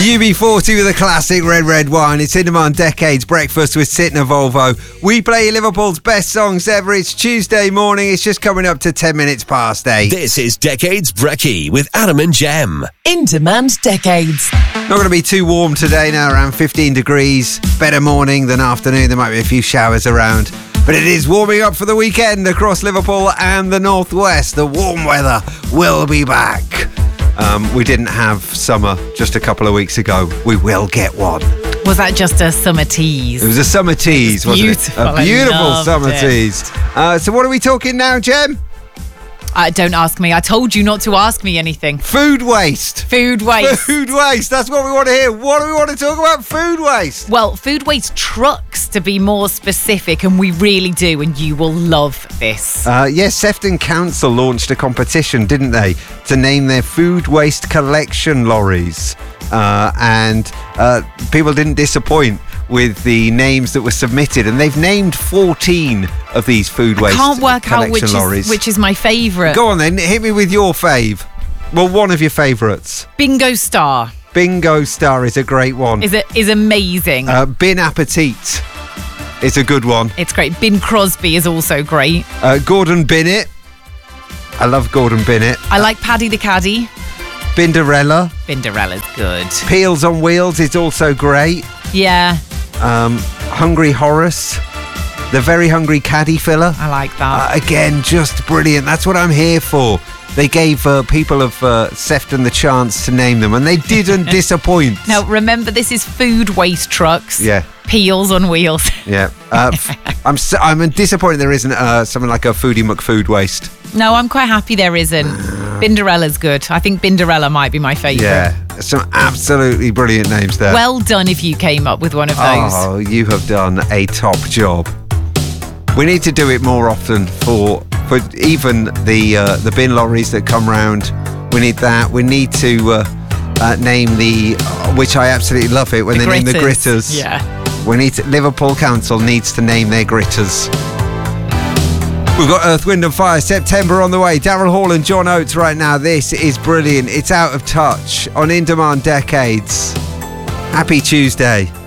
UB40 with a classic red wine. It's In Demand Decades Breakfast with Sytner Volvo. We play Liverpool's best songs ever. It's Tuesday morning. It's just coming up to 10 minutes past 8. This is Decades Brekkie with Adam and Jem. In Demand Decades. Not going to be too warm today now, around 15 degrees. Better morning than afternoon. There might be a few showers around. But it is warming up for the weekend across Liverpool and the northwest. The warm weather will be back. We didn't have summer just a couple of weeks ago. We will get one. Was that just a summer tease? It was a summer tease, wasn't it? A beautiful summer tease. So what are we talking now, Jem? Don't ask me. I told you not to ask me anything. Food waste. Food waste. Food waste. That's what we want to hear. What do we want to talk about? Food waste. Well, food waste trucks, to be more specific, and we really do, and you will love this. Yes, Sefton Council launched a competition, didn't they, to name their food waste collection lorries. And people didn't disappoint with the names that were submitted, and they've named 14 of these food waste collection lorries. Can't work out which is my favourite. Go on then, hit me with your fave. Well, one of your favourites. Bingo Star. Bingo Star is a great one. Is amazing. Bin Appetit is a good one. It's great. Bin Crosby is also great. Gordon Binnett. I love Gordon Binnett. I like Paddy the Caddy. Binderella. Binderella's good. Peels on Wheels is also great. Yeah. Hungry Horace. The Very Hungry Caddy Filler. I like that. Again, just brilliant. That's what I'm here for. They gave people of Sefton the chance to name them, and they didn't disappoint. Now, remember, this is food waste trucks. Yeah. Peels on Wheels. Yeah. I'm disappointed there isn't something like a Foodie McFood Waste. No, I'm quite happy there isn't. Binderella's good. I think Binderella might be my favourite. Yeah, some absolutely brilliant names there. Well done if you came up with one of those. Oh, you have done a top job. We need to do it more often for even the bin lorries that come round. We need that. We need to name which I absolutely love it when they name the gritters. Yeah. Liverpool Council needs to name their gritters. We've got Earth, Wind and Fire, September on the way. Daryl Hall and John Oates right now. This is brilliant. It's Out of Touch on In Demand Decades. Happy Tuesday.